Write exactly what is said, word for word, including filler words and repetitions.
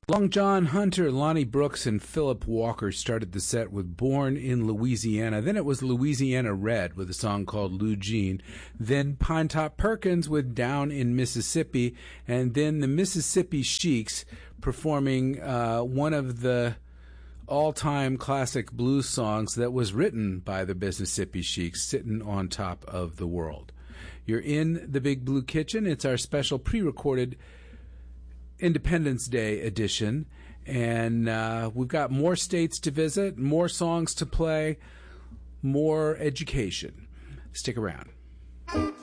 Long John Hunter, Lonnie Brooks, and Philip Walker started the set with Born in Louisiana. Then it was Louisiana Red with a song called Lou Jean. Then Pinetop Perkins with Down in Mississippi. And then the Mississippi Sheiks performing uh, one of the all-time classic blues songs that was written by the Mississippi Sheiks, Sitting on Top of the World. You're in the Big Blue Kitchen. It's our special pre-recorded Independence Day edition, and uh, we've got more states to visit, more songs to play, more education. Stick around.